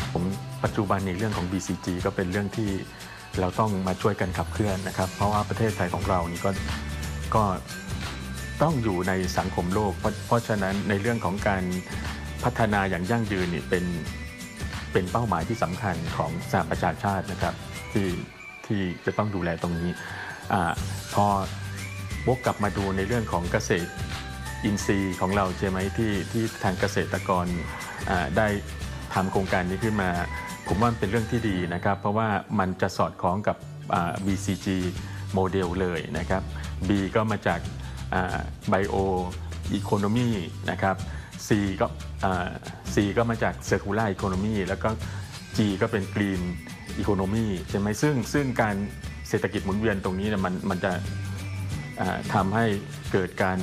ผมปัจจุบันในเรื่องของ BCG ก็เป็นเรื่องที่เราต้องมาช่วยกันขับเคลื่อนนะครับเพราะว่าประเทศไทยของเรานี่ก็ต้องอยู่ในสังคมโลกเพราะฉะนั้นในเรื่องของการพัฒนาอย่างยั่งยืนนี่เป็นเป้าหมายที่สำคัญของสหประชาชาตินะครับที่จะต้องดูแลตรงนี้พอวกกลับมาดูในเรื่องของเกษตรอินทรีย์ของเราใช่ไหมที่ทางเกษตรกรได้ทำโครงการนี้ขึ้นมาผมว่าเป็นเรื่องที่ดีนะครับเพราะว่ามันจะสอดคล้องกับBCG โมเดลเลยนะครับ B ก็มาจากBio Economy นะครับ C ก็มาจาก Circular Economy แล้วก็ G ก็เป็น Green Economy ใช่ไหมซึ่งการเศรษฐกิจหมุนเวียนตรงนี้เนี่ยมันจะทำให้เกิดการ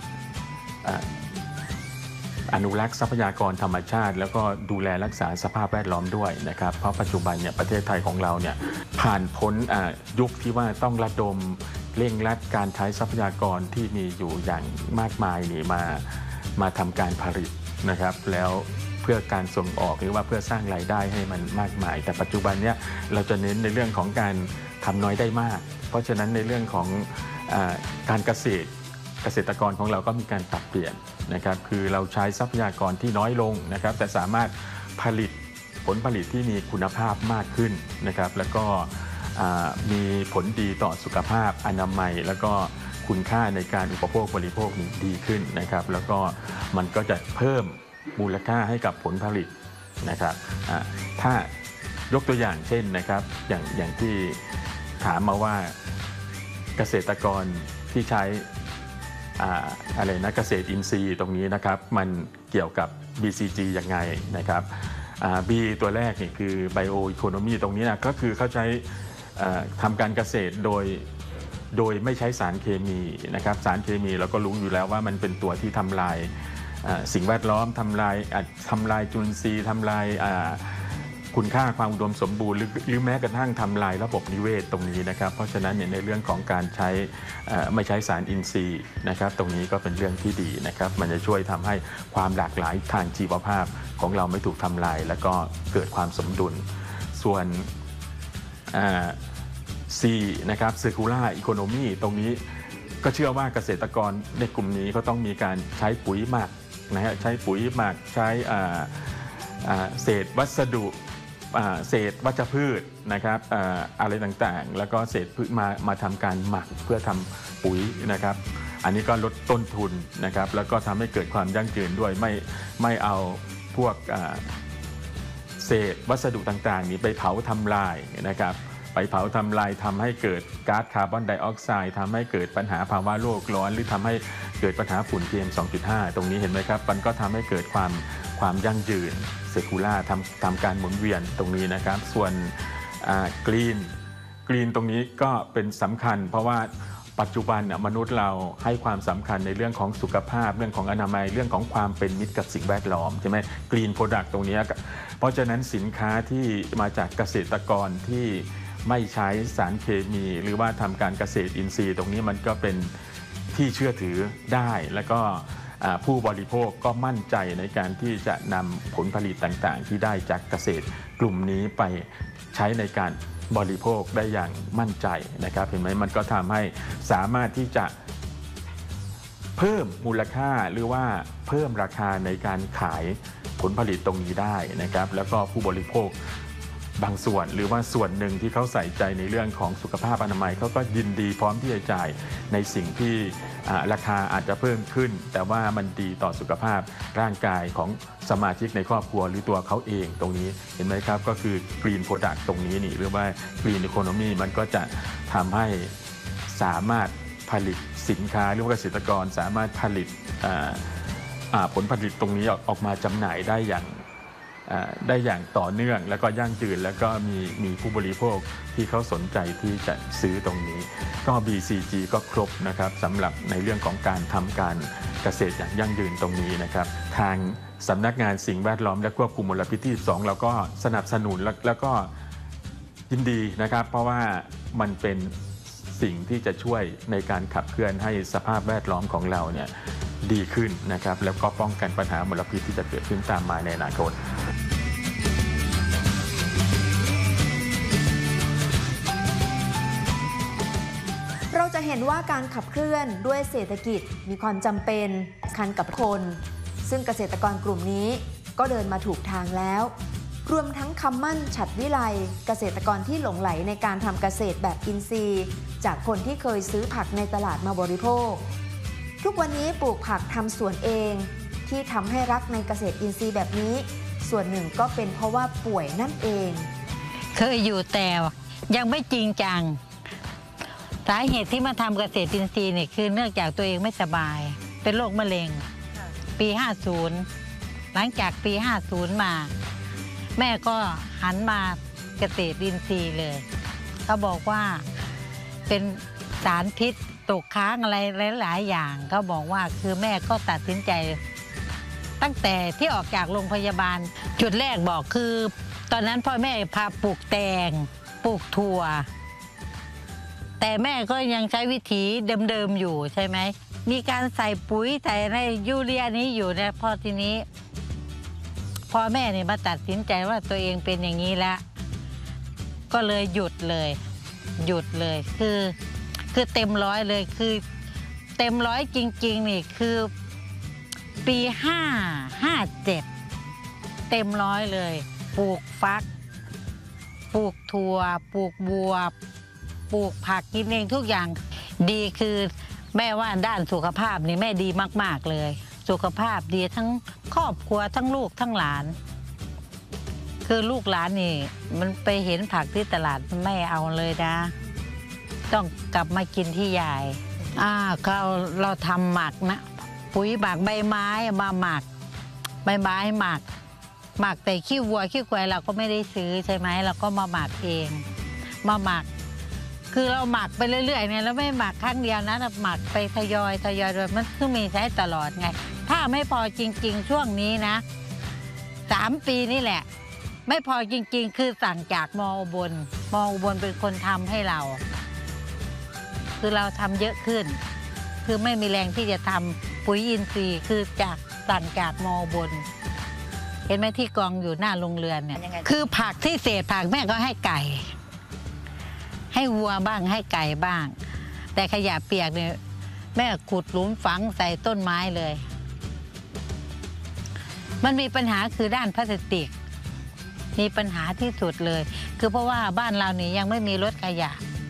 อนุรักษ์ทรัพยากรธรรมชาติแล้วก็ดูแลรักษาสภาพแวดล้อมด้วยนะครับเพราะปัจจุบันเนี่ยประเทศไทยของเราเนี่ยผ่านพ้นยุคที่ว่าต้องระดมเร่งรัดการใช้ทรัพยากรที่มีอยู่อย่างมากมายนี่มาทำการผลิตนะครับแล้วเพื่อการส่งออกหรือว่าเพื่อสร้างรายได้ให้มันมากมายแต่ปัจจุบันเนี่ยเราจะเน้นในเรื่องของการทำน้อยได้มากเพราะฉะนั้นในเรื่องของการเกษตรกรของเราก็มีการปรับเปลี่ยนนะครับคือเราใช้ทรัพยากรที่น้อยลงนะครับแต่สามารถผลิตผลผลิตที่มีคุณภาพมากขึ้นนะครับแล้วก็มีผลดีต่อสุขภาพอนามัยแล้วก็คุณค่าในการอุปโภคบริโภคนี้ดีขึ้นนะครับแล้วก็มันก็จะเพิ่มมูลค่าให้กับผลผลิตนะครับถ้ายกตัวอย่างเช่นนะครับอย่างที่ถามมาว่าเกษตรกรที่ใช้อะไรนะเกษตรอินทรีย์ตรงนี้นะครับมันเกี่ยวกับ BCG ยังไงนะครับB ตัวแรกนี่คือ Bio Economy ตรงนี้นะก็คือเขาใช้ทำการเกษตรโดยไม่ใช้สารเคมีนะครับสารเคมีเราก็รู้อยู่แล้วว่ามันเป็นตัวที่ทำลายสิ่งแวดล้อมทำลายจุลินทรีย์ทำลายคุณค่าความอุดมสมบูรณ์หรือแม้กระทั่งทำลายระบบนิเวศตรงนี้นะครับเพราะฉะนั้นในเรื่องของการใช้ไม่ใช้สารอินทรีย์นะครับตรงนี้ก็เป็นเรื่องที่ดีนะครับมันจะช่วยทำให้ความหลากหลายทางชีวภาพของเราไม่ถูกทำลายแล้วก็เกิดความสมดุลส่วนC นะครับ Circular Economy ตรงนี้ก็เชื่อว่าเกษตรกรในกลุ่มนี้ก็ต้องมีการใช้ปุ๋ยหมักนะฮะใช้ปุ๋ยหมักใช้เศษวัสดุเศษวัชพืชนะครับอะไรต่างๆแล้วก็เศษพืชมาทำการหมักเพื่อทำปุ๋ยนะครับอันนี้ก็ลดต้นทุนนะครับแล้วก็ทำให้เกิดความยั่งยืนด้วยไม่เอาพวกเศษวัสดุต่างๆนี้ไปเผาทำลายนะครับไปเผาทำลายทำให้เกิดก๊าซคาร์บอนไดออกไซด์ทำให้เกิดปัญหาภาวะโลกร้อนหรือทำให้เกิดปัญหาฝุ่น PM 2.5 ตรงนี้เห็นไหมครับมันก็ทำให้เกิดความยั่งยืนเซคูล่าทำการหมุนเวียนตรงนี้นะครับส่วนกรีนตรงนี้ก็เป็นสำคัญเพราะว่าปัจจุบันมนุษย์เราให้ความสำคัญในเรื่องของสุขภาพเรื่องของอนามัยเรื่องของความเป็นมิตรกับสิ่งแวดล้อมใช่ไหมกรีนโปรดักต์ตรงนี้เพราะฉะนั้นสินค้าที่มาจากเกษตรกรที่ไม่ใช้สารเคมีหรือว่าทำการเกษตรอินทรีย์ตรงนี้มันก็เป็นที่เชื่อถือได้แล้วก็ผู้บริโภคก็มั่นใจในการที่จะนำผลผลิตต่างๆที่ได้จากเกษตรกลุ่มนี้ไปใช้ในการบริโภคได้อย่างมั่นใจนะครับเห็นไหมมันก็ทำให้สามารถที่จะเพิ่มมูลค่าหรือว่าเพิ่มราคาในการขายผลผลิตตรงนี้ได้นะครับแล้วก็ผู้บริโภคบางส่วนหรือว่าส่วนหนึ่งที่เขาใส่ใจในเรื่องของสุขภาพอนามัยเขาก็ยินดีพร้อมที่จะจ่ายในสิ่งที่ราคาอาจจะเพิ่มขึ้นแต่ว่ามันดีต่อสุขภาพร่างกายของสมาชิกในครอบครัวหรือตัวเขาเองตรงนี้เห็นไหมครับก็คือกรีนโปรดักต์ตรงนี้นี่หรือว่ากรีนอีโคโนมีมันก็จะทำให้สามารถผลิตสินค้าหรือว่าเกษตรกรสามารถผลิตผลผลิตตรงนี้ออกมาจำหน่ายได้อย่างต่อเนื่องแล้วก็ยั่งยืนแล้วก็มีผู้บริโภคที่เขาสนใจที่จะซื้อตรงนี้ก็ BCG ก็ครบนะครับสำหรับในเรื่องของการทำการเกษตรอย่างยั่งยืนตรงนี้นะครับทางสำนักงานสิ่งแวดล้อมและควบคุมมลพิษที่2เราก็สนับสนุนแล้วก็ยินดีนะครับเพราะว่ามันเป็นสิ่งที่จะช่วยในการขับเคลื่อนให้สภาพแวดล้อมของเราเนี่ยดีขึ้นนะครับแล้วก็ป้องกันปัญหามลพิษที่จะเกิดขึ้นตามมาในอนาคตเห็นว่าการขับเคลื่อนด้วยเศรษฐกิจมีความจำเป็นสำคัญกับคน ซึ่งเกษตรกรกลุ่มนี้ก็เดินมาถูกทางแล้วรวมทั้งคำมั่นฉัตรวิไลเกษตรกรที่หลงไหลในการทำเกษตรแบบอินทรีย์จากคนที่เคยซื้อผักในตลาดมาบริโภคทุกวันนี้ปลูกผักทำสวนเองที่ทำให้รักในเกษตรอินทรีย์แบบนี้ส่วนหนึ่งก็เป็นเพราะว่าป่วยนั่นเองเคยอยู่แต่ยังไม่จริงจังสาเหตุที่มาทำเกษตรอินทรีย์เนี่ยคือเนื่องจากตัวเองไม่สบายเป็นโรคมะเร็งปี 50หลังจากปี 50มาแม่ก็หันมาเกษตรอินทรีย์เลยเขาบอกว่าเป็นสารพิษตกค้างอะไรหลายๆอย่างเขาบอกว่าคือแม่ก็ตัดสินใจตั้งแต่ที่ออกจากโรงพยาบาลจุดแรกบอกคือตอนนั้นพ่อแม่พาปลูกแตงปลูกถั่วแต่แม่ก็ยังใช้วิถีเดิมๆอยู่ใช่ไหมมีการใส่ปุ๋ยใส่ในยูเรียนี้อยู่นะพอทีนี้พอแม่เนี่ยมาตัดสินใจว่าตัวเองเป็นอย่างนี้แล้วก็เลยหยุดเลยคือเต็มร้อยเลยคือเต็มร้อยจริงๆนี่คือปี57เต็มร้อยเลยปลูกฟักปลูกถั่วปลูกบัวปลูกผักกินเองทุกอย่างดีคือแม่ว่าด้านสุขภาพนี่แม่ดีมากๆเลยสุขภาพดีทั้งครอบครัวทั้งลูกทั้งหลานคือลูกหลานนี่มันไปเห็นผักที่ตลาดไม่เอาเลยนะต้องกลับมากินที่ยายเราทำหมักนะปุ๋ยหมักใบไม้มาหมักใบไม้หมักแต่ขี้วัวขี้ควายเราก็ไม่ได้ซื้อใช่ไหมเราก็มาหมักเองมาหมักคือเราหมักไปเรื่อยๆเนี่ยแล้วไม่หมักครั้งเดียวนะหมักไปทยอยโดยมันคือมีใช้ตลอดไงถ้าไม่พอจริงๆช่วงนี้นะ3 ปีนี่แหละไม่พอจริงๆคือสั่งจากมอุบลเป็นคนทำให้เราคือเราทำเยอะขึ้นคือไม่มีแรงที่จะทำปุ๋ยอินทรีย์คือจากสั่งจากมอุบลเห็นไหมที่กองอยู่หน้าโรงเรือนเนี่ยคือผักที่เศษผักแม่ก็ให้ไก่ให้วัวบ้างให้ไก่บ้างแต่ขยะเปียกเนี่ยแม่ขุดหลุมฝังใส่ต้นไม้เลยมันมีปัญหาคือด้านพลาสติกมีปัญหาที่สุดเลยคือเพราะว่าบ้านเรานี่ยังไม่มีรถขยะ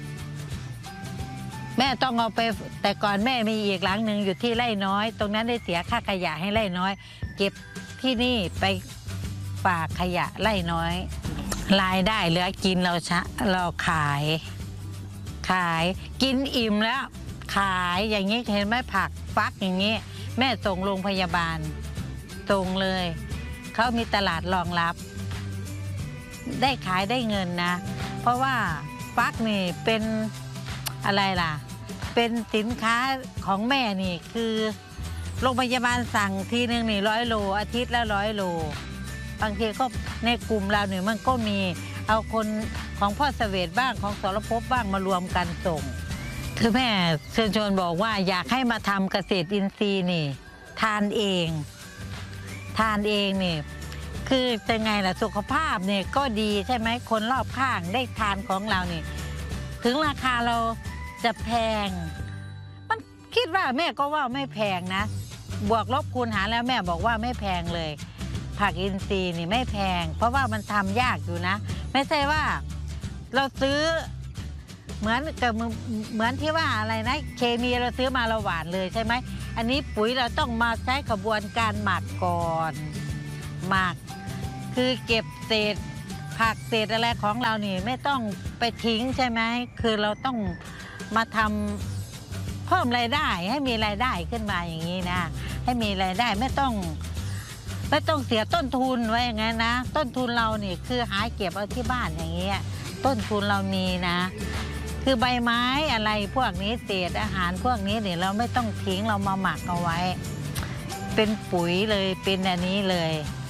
แม่ต้องเอาไปแต่ก่อนแม่มีอีกหลังหนึ่งอยู่ที่ไร่น้อยตรงนั้นได้เสียค่าขยะให้ไร่น้อยเก็บที่นี่ไปฝากขยะไร่น้อยรายได้เหลือกินเราขายกินอิ่มแล้วขายอย่างนี้เห็นไหมผักฟักอย่างนี้แม่ส่งโรงพยาบาลส่งเลยเขามีตลาดรองรับได้ขายได้เงินนะเพราะว่าฟักนี่เป็นอะไรล่ะเป็นสินค้าของแม่นี่คือโรงพยาบาลสั่งทีนึงนี่100 โลอาทิตย์ละ100 โลบางทีก็ในกลุ่มเราเนี่ยมันก็มีเอาคนของพ่อเสวตบ้างของสรภพบ้างมารวมกันส่งคือแม่เชิญชวนบอกว่าอยากให้มาทำเกษตรอินทรีย์นี่ทานเองนี่คือจะไงล่ะสุขภาพเนี่ยก็ดีใช่ไหมคนรอบข้างได้ทานของเรานี่ถึงราคาเราจะแพงมันคิดว่าแม่ก็ว่าไม่แพงนะบวกลบคูณหารแล้วแม่บอกว่าไม่แพงเลยผักอินทรีย์นี่ไม่แพงเพราะว่ามันทำยากอยู่นะไม่ใช่ว่าเราซื้อเหมือนที่ว่าอะไรนะเคมีเราซื้อมาเราหวานเลยใช่ไหมอันนี้ปุ๋ยเราต้องมาใช้กระบวนการหมักก่อนหมักคือเก็บเศษผักเศษอะไรของเรานี่ไม่ต้องไปทิ้งใช่ไหมคือเราต้องมาทำเพิ่มรายได้ให้มีรายได้ขึ้นมาอย่างนี้นะให้มีรายได้ไม่ต้องเสียต้นทุนไว้อย่างนั้นนะต้นทุนเรานี่คือหาเก็บเอาที่บ้านอย่างเงี้ยต้นทุนเรามีนะคือใบไม้อะไรพวกนี้เศษอาหารพวกนี้เนี่ยเราไม่ต้องทิ้งเรามาหมักเอาไว้เป็นปุ๋ยเลยเป็นอันนี้เลย